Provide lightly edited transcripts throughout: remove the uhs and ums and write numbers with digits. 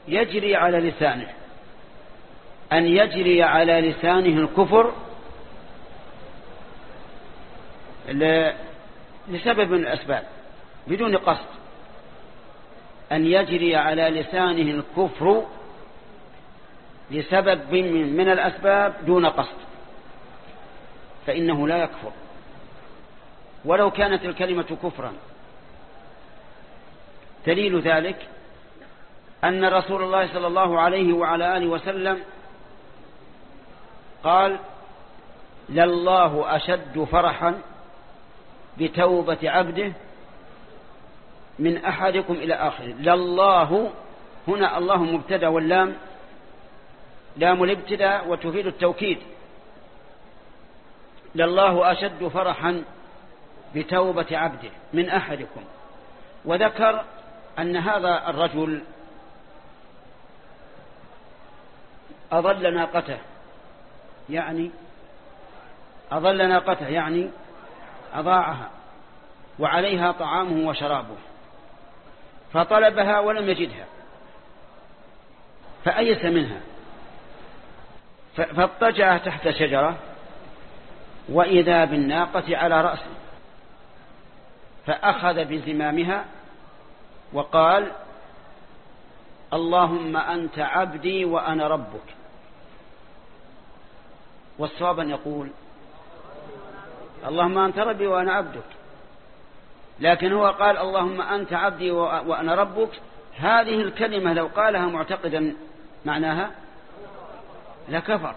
يجري على لسانه، أن يجري على لسانه الكفر لسبب من الأسباب بدون قصد، أن يجري على لسانه الكفر لسبب من الأسباب دون قصد، فإنه لا يكفر ولو كانت الكلمة كفرا. دليل ذلك أن رسول الله صلى الله عليه وعلى آله وسلم قال: لله أشد فرحا بتوبة عبده من أحدكم إلى آخره. لله هنا الله مبتدأ، واللام لام الابتداء وتفيد التوكيد. لله أشد فرحا بتوبة عبده من أحدكم. وذكر أن هذا الرجل أضل ناقته، يعني أضاعها وعليها طعامه وشرابه، فطلبها ولم يجدها فأيس منها، فاضطجع تحت شجرة وإذا بالناقة على رأسه، فأخذ بزمامها وقال: اللهم أنت عبدي وأنا ربك. والصواب أن يقول: اللهم أنت ربي وأنا عبدك، لكن هو قال: اللهم أنت عبدي وأنا ربك. هذه الكلمة لو قالها معتقدا معناها لكفر،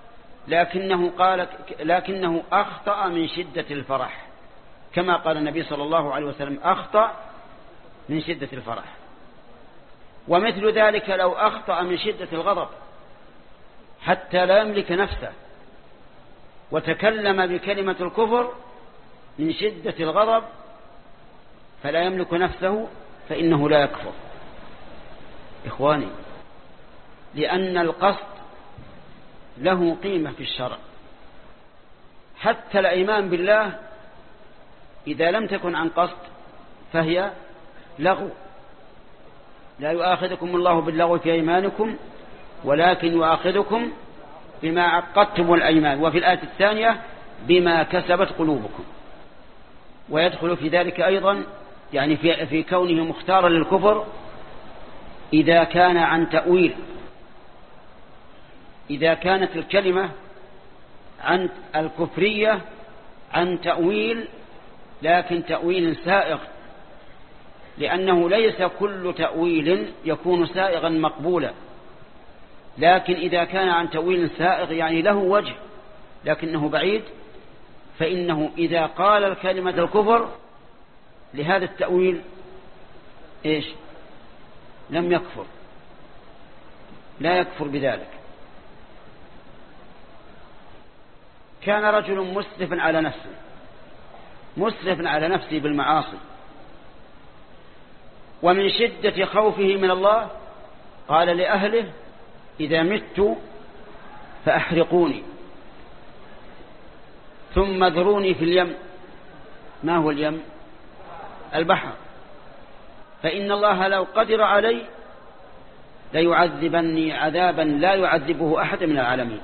لكنه أخطأ من شدة الفرح، كما قال النبي صلى الله عليه وسلم: أخطأ من شدة الفرح. ومثل ذلك لو أخطأ من شدة الغضب حتى لا يملك نفسه وتكلم بكلمة الكفر من شدة الغضب فلا يملك نفسه، فإنه لا يكفر. إخواني، لأن القصد له قيمة في الشرع. حتى الإيمان بالله إذا لم تكن عن قصد فهي لغو. لا يؤاخذكم الله باللغو في أيمانكم ولكن يؤاخذكم بما عقدتم الأيمان، وفي الآية الثانية بما كسبت قلوبكم. ويدخل في ذلك أيضا يعني في كونه مختارا للكفر إذا كان عن تأويل، إذا كانت الكلمة عن الكفرية عن تأويل، لكن تأويل سائغ، لأنه ليس كل تأويل يكون سائغا مقبولا، لكن إذا كان عن تأويل سائغ يعني له وجه لكنه بعيد، فإنه إذا قال الكلمة الكفر لهذا التأويل لم يكفر، لا يكفر بذلك. كان رجل مسرف على نفسه بالمعاصي، ومن شدة خوفه من الله قال لأهله: إذا مت فأحرقوني ثم ذروني في اليم. ما هو اليم؟ البحر. فإن الله لو قدر علي ليعذبني عذابا لا يعذبه أحد من العالمين.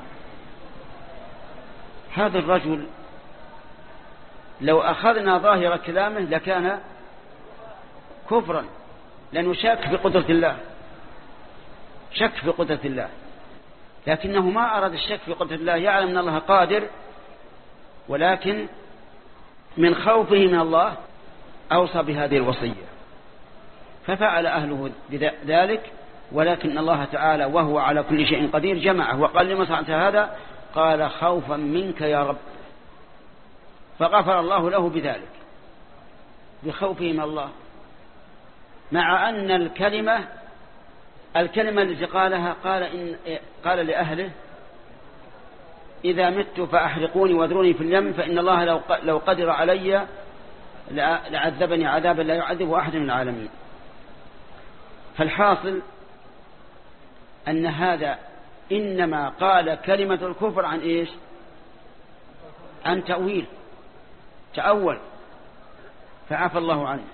هذا الرجل لو أخذنا ظاهر كلامه لكان كفرا، لأنه شك بقدرة الله، شك بقدرة الله، لكنه ما أراد الشك في قدرة الله، يعلم أن الله قادر، ولكن من خوفه من الله أوصى بهذه الوصية، ففعل أهله ذلك. ولكن الله تعالى وهو على كل شيء قدير جمعه وقال: لما صنعت هذا؟ قال: خوفا منك يا رب. فغفر الله له بذلك بخوفه من الله، مع أن الكلمة التي قالها قال لأهله: إذا مت فأحرقوني واذروني في اليم، فإن الله لو قدر علي لعذبني عذابا لا يعذبه أحد من العالمين. فالحاصل أن هذا إنما قال كلمة الكفر عن عن تأويل، تأول، فعفى الله عنه.